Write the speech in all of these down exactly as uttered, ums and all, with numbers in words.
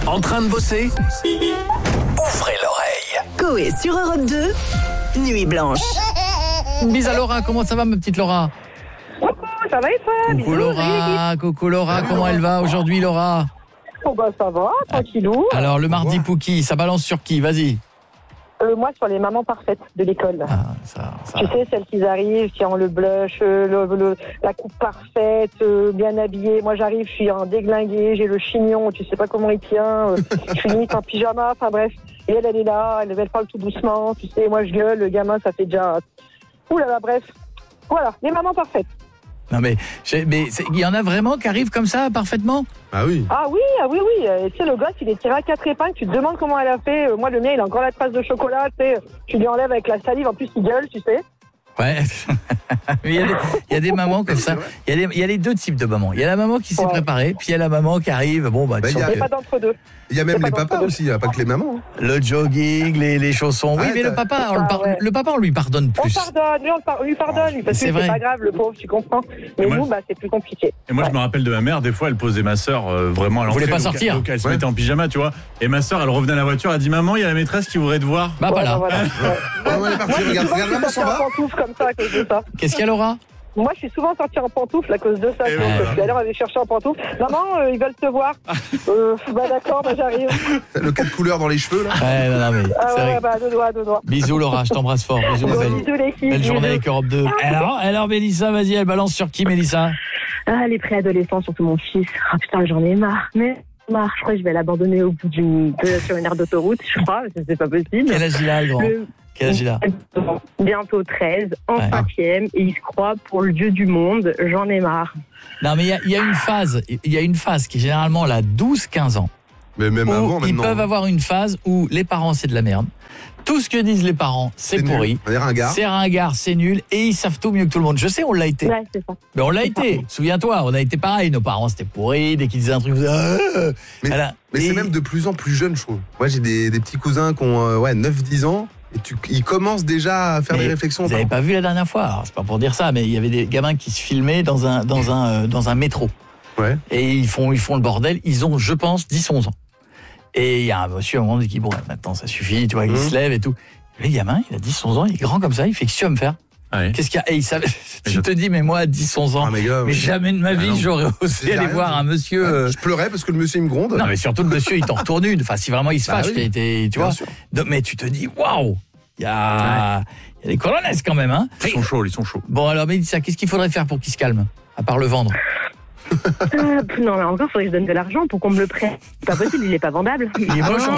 En train de bosser? Ouvrez l'oreille. Coé sur Europe deux, Nuit Blanche. Bise à Laura, comment ça va ma petite Laura? Coucou, ça va et toi? Coucou Bisous, Laura, coucou Laura, comment elle va aujourd'hui Laura? Oh bah ça va, tranquillou. Alors le mardi Pouki, ça balance sur qui? Vas-y. Euh, moi sur les mamans parfaites de l'école. Ah, ça, ça... Tu sais, celles qui arrivent, qui ont le blush, euh, le, le, la coupe parfaite, euh, bien habillée. Moi j'arrive, je suis en déglingué, j'ai le chignon, tu sais pas comment il tient, euh, je suis limite en pyjama, enfin bref. Et elle, elle est là, elle, elle parle tout doucement, tu sais, moi je gueule, le gamin ça fait déjà... Ouh là là, bref. Voilà, les mamans parfaites. Non mais, mais il y en a vraiment qui arrivent comme ça parfaitement? Ah oui. Ah oui, ah oui, oui. Euh, tu sais, le gosse, il est tiré à quatre épingles. Tu te demandes comment elle a fait. Euh, moi, le mien, il a encore la trace de chocolat. Tu sais, tu lui enlèves avec la salive. En plus, il gueule, tu sais. Ouais. il, y a des, il y a des mamans comme ça. Il y a, des, il y a les deux types de mamans. Il y a la maman qui s'est ouais. préparée, puis il y a la maman qui arrive. Bon, bah, bah il n'y a pas d'entre deux. Il y a même les papas aussi, il n'y a pas que les mamans. Le jogging, les, les chaussons. Oui, ah, mais le papa, on, ah, par... ouais. le papa, on lui pardonne plus. On pardonne, lui, on, par... on lui pardonne, lui, parce que c'est pas grave, le pauvre, tu comprends. Mais moi, nous, bah, c'est plus compliqué. Et moi, ouais. je me rappelle de ma mère, des fois, elle posait ma sœur euh, vraiment à l'entrée. Elle voulait pas donc, sortir. Donc, elle se ouais. mettait en pyjama, tu vois. Et ma sœur, elle revenait à la voiture, elle dit maman, il y a la maîtresse qui voudrait te voir. Bah, voilà. voilà. Ouais, ouais, elle est partie, regarde, regarde, maman s'en va. Comme ça, à cause de ça. Qu'est-ce qu'il y a, Laura? Moi, je suis souvent sortie en pantoufles à cause de ça. Et donc, voilà. Je suis allée aller chercher en pantoufles. Maman, euh, ils veulent te voir. euh, bah d'accord, bah j'arrive. Le quatre couleurs dans les cheveux, là. Ouais, non, non, mais Ah c'est ouais, vrai. bah deux doigts, deux doigts. Bisous, Laura, je t'embrasse fort. Bisous, Bon, belle, bisous les filles. belle journée bisous. avec Europe deux. Alors, alors, Mélissa, vas-y, elle balance sur qui, Mélissa? Ah, les préadolescents, surtout mon fils. Ah putain, j'en ai marre. Mais marre, je crois que je vais l'abandonner au bout d'une de, sur une aire d'autoroute, je crois, parce que c'est pas possible. Quel âge il a, le grand? Le... Quel âge il a? Bientôt treize, en ouais. cinquième, et il se croit pour le dieu du monde. J'en ai marre. Non, mais il y, y a une phase, il y a une phase qui est généralement là douze quinze ans. Mais même où avant, ils maintenant. peuvent avoir une phase où les parents, c'est de la merde. Tout ce que disent les parents, c'est, c'est pourri. C'est ringard. C'est ringard, c'est nul, et ils savent tout mieux que tout le monde. Je sais, on l'a été. Ouais, c'est ça. Mais on l'a été. Souviens-toi, on a été pareil. Nos parents, c'était pourri. Dès qu'ils disaient un truc, ils disaient, mais, voilà. mais et... c'est même de plus en plus jeune, je trouve. Moi, j'ai des, des petits cousins qui ont euh, ouais, neuf dix ans. Et tu, ils commencent déjà à faire mais des réflexions. Vous n'avez pas vu la dernière fois? Alors, c'est pas pour dire ça, mais il y avait des gamins qui se filmaient dans un, dans un, euh, dans un métro. Ouais. Et ils font, ils font le bordel. Ils ont, je pense, dix onze ans. Et il y a un monsieur à un moment qui dit, bon, maintenant ça suffit, tu vois, il mmh. se lève et tout. Le gamin, il a dix onze ans, il est grand comme ça, il fait, qu'est-ce que tu vas me faire? Ouais. Qu'est-ce qu'il y a? Et il savait, tu je... te dis, mais moi, à dix onze ans, ah, mais, gars, mais jamais de ma vie, ah, j'aurais osé aller voir un monsieur. Euh... Je pleurais parce que le monsieur, il me gronde. Non, mais surtout, le monsieur, il t'en retourne une. Enfin, si vraiment il se fâche, bah, oui. été, tu vois. Donc, mais tu te dis, waouh, il y a, ouais. il y a des colonnes quand même, hein. Ils sont chauds, ils sont chauds. Bon, alors, mais dis ça, qu'est-ce qu'il faudrait faire pour qu'il se calme? À part le vendre? Euh, non, mais encore, il faudrait que je donne de l'argent pour qu'on me le prête. C'est pas possible, il est pas vendable. Il est moche en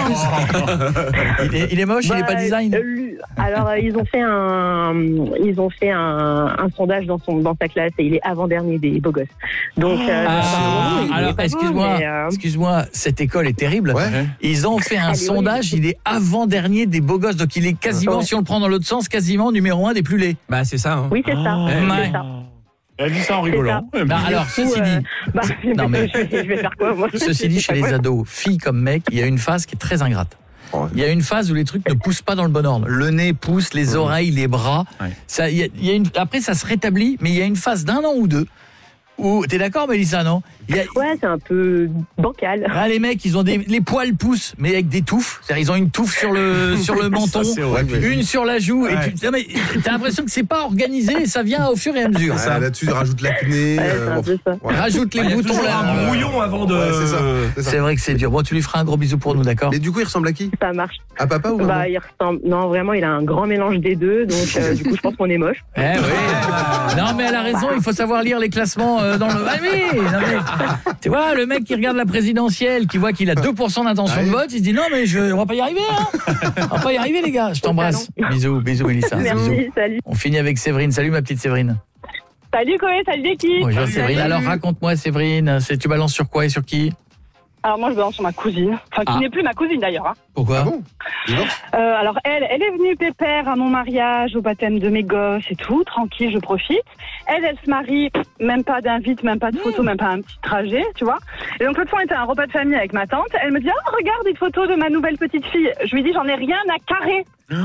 plus. il, est, il est moche, bah, il est pas design. Euh, alors, euh, ils ont fait un, ils ont fait un, un sondage dans son, dans sa classe et il est avant-dernier des beaux gosses. Donc, euh, ah, bah, alors, excuse-moi, beau, mais, euh... excuse-moi, cette école est terrible. Ouais. Ils ont fait un Allez, sondage, oui. il est avant-dernier des beaux gosses, donc il est quasiment, ouais. si on le prend dans l'autre sens, quasiment numéro un des plus laids. Bah, c'est ça. Hein. Oui, c'est ça. Oh, c'est ça. Elle dit ça en rigolant. Ça. Non, alors, ceci dit, euh, bah, non, mais... je vais faire quoi, moi ceci dit, chez les ados, filles comme mecs, il y a une phase qui est très ingrate. Il y a une phase où les trucs ne poussent pas dans le bon ordre. Le nez pousse, les oreilles, les bras. Ouais. Ça, il y a, il y a une, après, ça se rétablit, mais il y a une phase d'un an ou deux où, t'es d'accord, Mélissa, non? Il y a... Ouais, c'est un peu bancal. Ah, les mecs, ils ont des, les poils poussent, mais avec des touffes. C'est-à-dire, ils ont une touffe sur le, sur le menton, ça, une sur la joue. Ouais. Et tu, mais t'as l'impression que c'est pas organisé et ça vient au fur et à mesure. Ça. Là-dessus, rajoute l'acné. Ouais, euh, bon, ça. Ouais. Rajoute les ouais, boutons là. Un brouillon avant de. Ouais, c'est ça. C'est, ça. C'est vrai que c'est dur. Bon, tu lui feras un gros bisou pour nous, d'accord? Mais du coup, il ressemble à qui? Ça marche. À papa ou maman? Bah, il ressemble. Non, vraiment, il a un grand mélange des deux. Donc, euh, du coup, je pense qu'on est moche. Eh oui. Non, mais elle a raison. Il faut savoir lire les classements euh, dans le. Ah oui. Non, mais... Tu vois, le mec qui regarde la présidentielle, qui voit qu'il a deux pour cent d'intention ah, de vote, il se dit non, mais je... on va pas y arriver, hein. On va pas y arriver, les gars. Je t'embrasse. Bisous, bisous, Mélissa. Merci, bisous. salut. On finit avec Séverine. Salut, ma petite Séverine. Salut, Coé, salut l'équipe. Bonjour, Séverine. Alors, raconte-moi, Séverine, c'est... tu balances sur quoi et sur qui? Alors moi je balance sur ma cousine, enfin qui ah. n'est plus ma cousine d'ailleurs. Hein. Pourquoi? Ah bon euh, Alors elle, elle est venue pépère à mon mariage, au baptême de mes gosses et tout, tranquille, je profite. Elle, elle se marie, même pas d'invite, même pas de photo, mmh. même pas un petit trajet, tu vois. Et donc l'autre fois on était à un repas de famille avec ma tante, elle me dit « Oh regarde une photo de ma nouvelle petite fille ». Je lui dis « J'en ai rien à carrer ».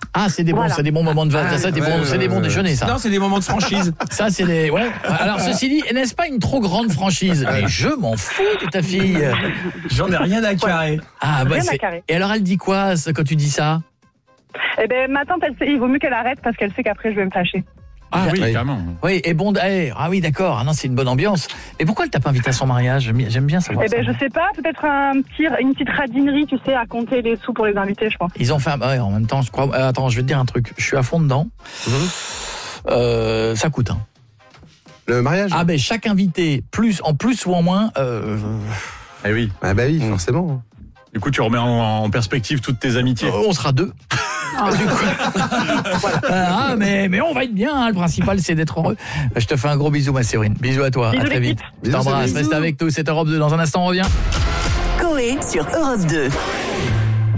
Ah, c'est des bons, Voilà. c'est des bons moments de vacances. Ah, ça, c'est des ouais, bons, ouais, c'est des bons ouais. déjeuners, ça. Non, c'est des moments de franchise. Ça, c'est des. Ouais. Alors, ceci dit, n'est-ce pas une trop grande franchise? Mais je m'en fous de ta fille. J'en ai rien à carrer. Ah, bah, Rien à c'est. carrer. Et alors, elle dit quoi ça, quand tu dis ça? Eh ben, ma tante, elle sait, il vaut mieux qu'elle arrête parce qu'elle sait qu'après, je vais me fâcher. Ah oui, Oui. carrément. Oui, et bon, eh, ah oui, d'accord. Ah non, c'est une bonne ambiance. Mais pourquoi elle t'a pas invité à son mariage? J'aime j'aime bien savoir Eh ben, ça. je sais pas, peut-être un petit, une petite radinerie, tu sais, à compter les sous pour les invités, je pense. Ils ont fait un... ouais, en même temps, je crois. euh, attends, je vais te dire un truc. Je suis à fond dedans. Mhm. Euh, ça coûte. Hein. Le mariage. Ah ben chaque invité, plus en plus ou en moins. Euh, Eh oui. Ah bah oui, Mm. forcément. Du coup, tu remets en, en perspective toutes tes amitiés. on sera deux. Du coup, ah, mais, mais on va être bien, hein. Le principal c'est d'être heureux. Je te fais un gros bisou ma Séverine. Bisous à toi, Bisous, à très l'équipe. vite. Je Bisous, t'embrasse, Séverine. reste avec nous, c'est Europe deux. Dans un instant on revient. Coé sur Europe deux.